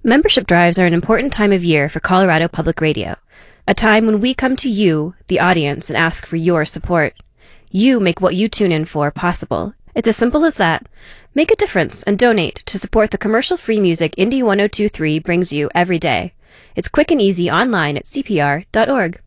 Membership drives are an important time of year for Colorado Public Radio, a time when we come to you, the audience, and ask for your support. You make what you tune in for possible. It's as simple as that. Make a difference and donate to support the commercial-free music Indie 1023 brings you every day. It's quick and easy online at cpr.org.